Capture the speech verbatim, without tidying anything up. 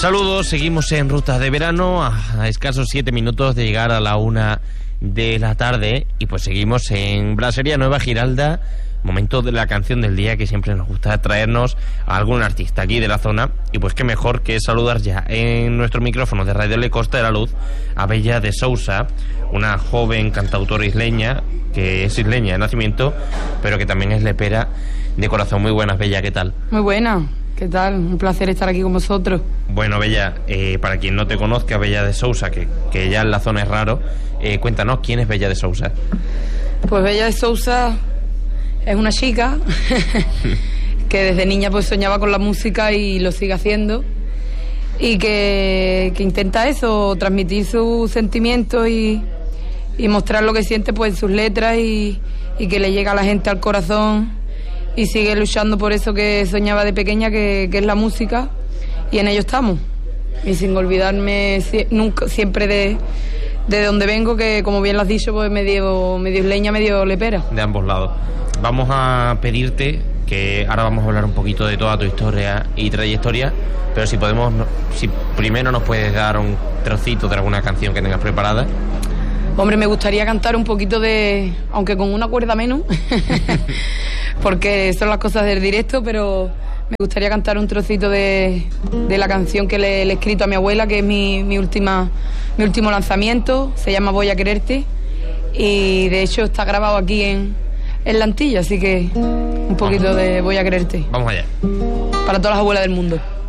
Saludos, seguimos en Ruta de Verano, a escasos siete minutos de llegar a la una de la tarde, y pues seguimos en Brasería Nueva Giralda, momento de la canción del día, que siempre nos gusta traernos a algún artista aquí de la zona, y pues qué mejor que saludar ya en nuestro micrófono de Radio Le Costa de la Luz a Bella de Sousa, una joven cantautora isleña, que es isleña de nacimiento, pero que también es lepera de corazón. Muy buenas, Bella, ¿qué tal? Muy buena. ¿Qué tal? Un placer estar aquí con vosotros. Bueno, Bella, eh, para quien no te conozca, Bella de Sousa, que, que ya en la zona es raro, eh, cuéntanos, ¿quién es Bella de Sousa? Pues Bella de Sousa es una chica que desde niña pues soñaba con la música y lo sigue haciendo, y que, que intenta eso, transmitir sus sentimientos y, y mostrar lo que siente pues en sus letras, y, y que le llega a la gente al corazón, y sigue luchando por eso que soñaba de pequeña, que, que es la música, y en ello estamos. Y sin olvidarme si, nunca, siempre de, de donde vengo, que como bien lo has dicho, pues medio, medio isleña, medio lepera. De ambos lados. Vamos a pedirte que ahora vamos a hablar un poquito de toda tu historia y trayectoria, pero si podemos, si primero nos puedes dar un trocito de alguna canción que tengas preparada. Hombre, me gustaría cantar un poquito de... aunque con una cuerda menos, porque son las cosas del directo, pero me gustaría cantar un trocito de, de la canción que le, le he escrito a mi abuela, que es mi, mi, última, mi último lanzamiento. Se llama Voy a quererte, y de hecho está grabado aquí en, en la Antilla, así que un poquito de Voy a quererte. Vamos allá. Para todas las abuelas del mundo.